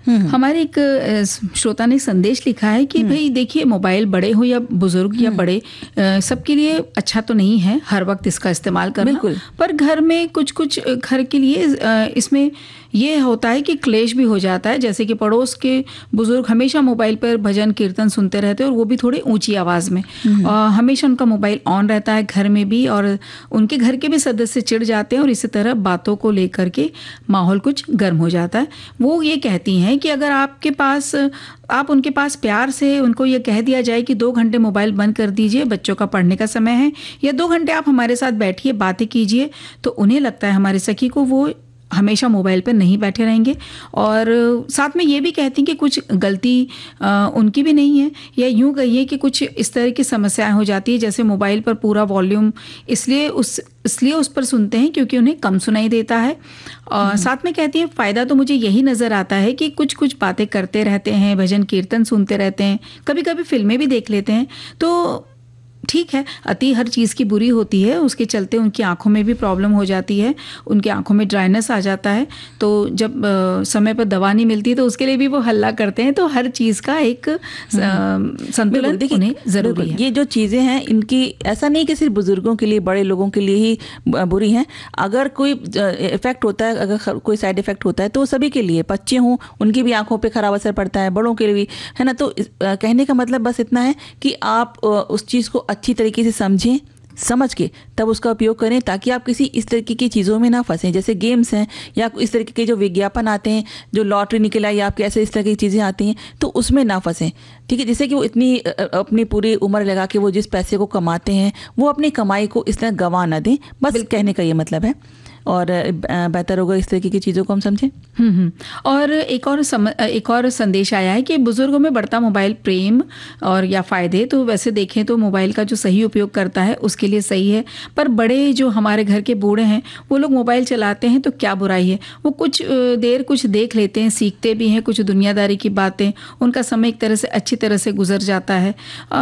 हमारे एक श्रोता ने संदेश लिखा है कि भाई देखिए, मोबाइल बड़े हो या बुजुर्ग या बड़े, सबके लिए अच्छा तो नहीं है हर वक्त इसका इस्तेमाल करना, पर घर में कुछ कुछ घर के लिए इसमें ये होता है कि क्लेश भी हो जाता है। जैसे कि पड़ोस के बुजुर्ग हमेशा मोबाइल पर भजन कीर्तन सुनते रहते हैं, और वो भी थोड़ी ऊंची आवाज़ में, हमेशा उनका मोबाइल ऑन रहता है घर में भी, और उनके घर के भी सदस्य चिढ़ जाते हैं, और इसी तरह बातों को लेकर के माहौल कुछ गर्म हो जाता है। वो ये कहती हैं कि अगर आप उनके पास प्यार से उनको ये कह दिया जाए कि 2 घंटे मोबाइल बंद कर दीजिए, बच्चों का पढ़ने का समय है, या 2 घंटे आप हमारे साथ बैठिए, बातें कीजिए, तो उन्हें लगता है हमारे सखी को वो हमेशा मोबाइल पर नहीं बैठे रहेंगे। और साथ में ये भी कहती हैं कि कुछ गलती उनकी भी नहीं है, या यूँ कहिए कि कुछ इस तरह की समस्याएं हो जाती है, जैसे मोबाइल पर पूरा वॉल्यूम इसलिए उस पर सुनते हैं क्योंकि उन्हें कम सुनाई देता है। और साथ में कहती हैं फ़ायदा तो मुझे यही नज़र आता है कि कुछ कुछ बातें करते रहते हैं, भजन कीर्तन सुनते रहते हैं, कभी कभी फिल्में भी देख लेते हैं। तो ठीक है, अति हर चीज़ की बुरी होती है, उसके चलते उनकी आंखों में भी प्रॉब्लम हो जाती है, उनकी आंखों में ड्राइनेस आ जाता है। तो जब समय पर दवा नहीं मिलती तो उसके लिए भी वो हल्ला करते हैं। तो हर चीज़ का एक संतुलन उन्हें ज़रूरी है। ये जो चीज़ें हैं, इनकी ऐसा नहीं कि सिर्फ बुजुर्गों के लिए, बड़े लोगों के लिए ही बुरी हैं। अगर कोई इफेक्ट होता है, अगर कोई साइड इफेक्ट होता है तो सभी के लिए, बच्चे हों उनकी भी आंखों पे खराब असर पड़ता है, बड़ों के लिए भी, है ना। तो कहने का मतलब बस इतना है कि आप उस चीज़ को अच्छी तरीके से समझें, समझ के तब उसका उपयोग करें, ताकि आप किसी इस तरीके की चीज़ों में ना फंसें, जैसे गेम्स हैं या इस तरीके के जो विज्ञापन आते हैं, जो लॉटरी निकल आई, आपके ऐसे इस तरह की चीज़ें आती हैं, तो उसमें ना फंसें। ठीक है, जैसे कि वो इतनी अपनी पूरी उम्र लगा के वो जिस पैसे को कमाते हैं, वो अपनी कमाई को इस तरह गंवा ना दें, बस कहने का ये मतलब है। और बेहतर होगा इस तरीके की चीज़ों को हम समझें। और एक और संदेश आया है कि बुजुर्गों में बढ़ता मोबाइल प्रेम और या फ़ायदे, तो वैसे देखें तो मोबाइल का जो सही उपयोग करता है उसके लिए सही है, पर बड़े जो हमारे घर के बूढ़े हैं वो लोग मोबाइल चलाते हैं तो क्या बुराई है, वो कुछ देर कुछ देख लेते हैं, सीखते भी हैं कुछ दुनियादारी की बातें, उनका समय एक तरह से अच्छी तरह से गुजर जाता है।